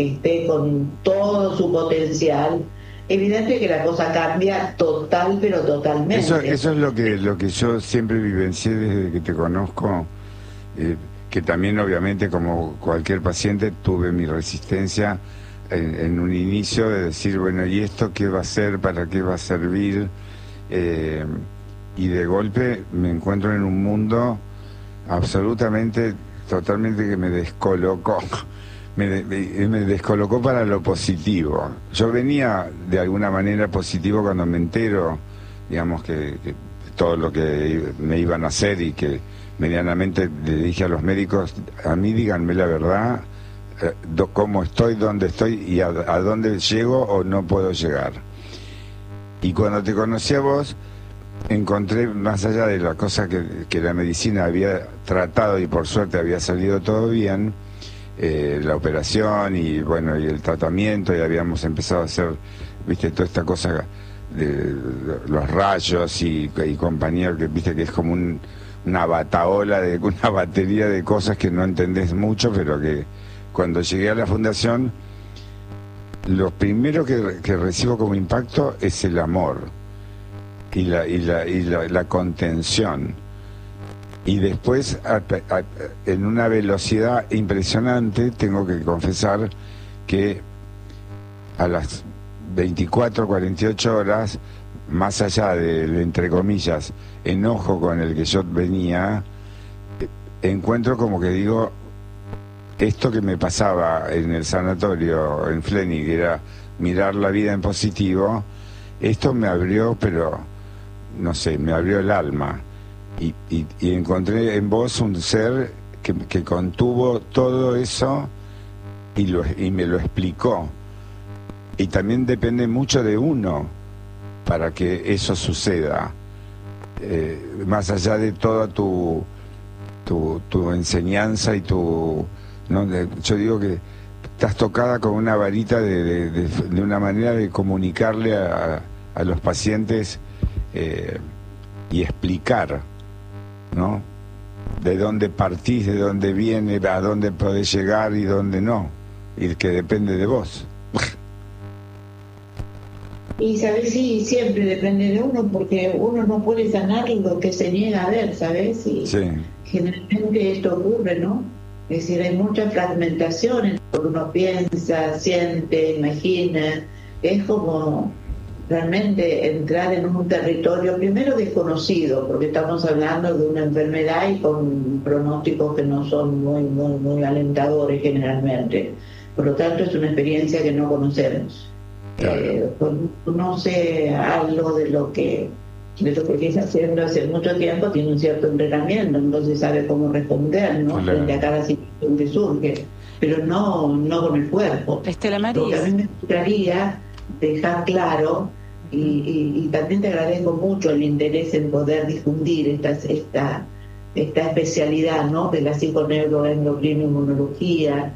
esté con todo su potencial, evidente que la cosa cambia total, pero totalmente. Eso es lo que yo siempre vivencié desde que te conozco, que también obviamente como cualquier paciente tuve mi resistencia en un inicio de decir, bueno, ¿y esto qué va a ser? ¿Para qué va a servir? Y de golpe me encuentro en un mundo absolutamente, totalmente que me descolocó. Me descolocó para lo positivo. Yo venía de alguna manera positivo cuando me entero, digamos, que todo lo que me iban a hacer y que medianamente le dije a los médicos, a mí díganme la verdad, cómo estoy, dónde estoy y a dónde llego o no puedo llegar. Y cuando te conocí a vos, encontré, más allá de la cosa que la medicina había tratado y por suerte había salido todo bien, la operación y bueno, y el tratamiento, y habíamos empezado a hacer, viste, toda esta cosa de los rayos y compañía, que viste que es como una bataola, una batería de cosas que no entendés mucho, pero que cuando llegué a la fundación, lo primero que recibo como impacto es el amor y la contención. Y después, en una velocidad impresionante, tengo que confesar que a las 24, 48 horas, más allá del, entre comillas, enojo con el que yo venía, encuentro como que digo, esto que me pasaba en el sanatorio, en Fleni, que era mirar la vida en positivo, esto me abrió, pero, no sé, me abrió el alma. Y encontré en vos un ser que contuvo todo eso y me lo explicó. Y también depende mucho de uno para que eso suceda. Más allá de toda tu enseñanza y tu... ¿no? Yo digo que estás tocada con una varita de una manera de comunicarle a los pacientes y explicar, ¿no? De dónde partís, de dónde viene, a dónde podés llegar y dónde no, y que depende de vos. Y sabes, sí, siempre depende de uno, porque uno no puede sanar lo que se niega a ver, ¿sabes? Y sí, generalmente esto ocurre, ¿no? Es decir, hay mucha fragmentación en lo que uno piensa, siente, imagina. Es como realmente entrar en un territorio primero desconocido, porque estamos hablando de una enfermedad y con pronósticos que no son muy alentadores generalmente. Por lo tanto, es una experiencia que no conocemos. claro. Conoce algo de lo que viene haciendo hace mucho tiempo, tiene un cierto entrenamiento, entonces sabe cómo responder, ¿no? Claro. Frente a cada situación que surge, pero no con el cuerpo. Estela Lo que a Maris. mí me gustaría dejar claro, y también te agradezco mucho el interés en poder difundir esta especialidad, ¿no?, de la psiconeuroendocrinoinmunología,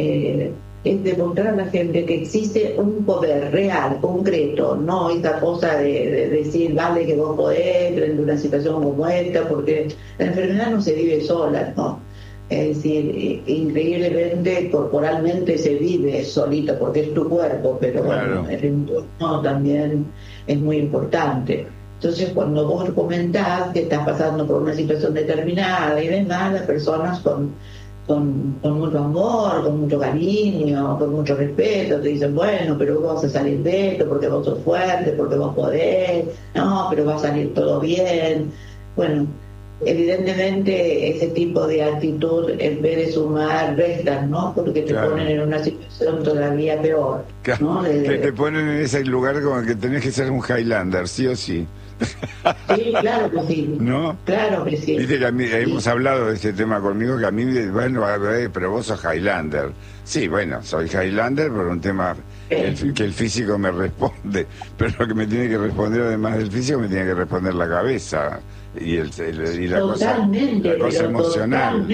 es demostrar a la gente que existe un poder real, concreto, no esta cosa de decir, vale, que vos podés frente a una situación como esta, porque la enfermedad no se vive sola, ¿no? Es decir, increíblemente corporalmente se vive solito porque es tu cuerpo, pero Claro. bueno, el entorno también es muy importante. Entonces, cuando vos comentás que estás pasando por una situación determinada y demás, las personas con mucho amor, con mucho cariño, con mucho respeto, te dicen, bueno, pero vos vas a salir de esto porque vos sos fuerte, porque vos podés, no, pero va a salir todo bien. Bueno, evidentemente ese tipo de actitud, en vez de sumar, restan, ¿no? Porque te Claro. ponen en una situación todavía peor, ¿no? Que te ponen en ese lugar como que tenés que ser un Highlander, sí o sí. Sí, claro que sí. ¿No? Claro que sí. Viste que hemos hablado de este tema conmigo, que a mí, bueno, pero vos sos Highlander. Sí, bueno, soy Highlander por un tema que el físico me responde, pero lo que me tiene que responder además del físico me tiene que responder la cabeza y la Totalmente, cosa emocional.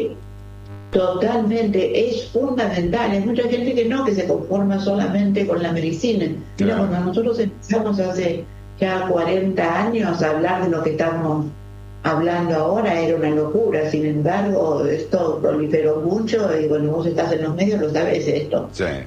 Totalmente, es fundamental. Hay mucha gente que se conforma solamente con la medicina. Mira, Claro. cuando nosotros empezamos hace ya 40 años a hablar de lo que estamos hablando ahora era una locura. Sin embargo, esto proliferó mucho y bueno, vos estás en los medios, lo sabés esto. Sí.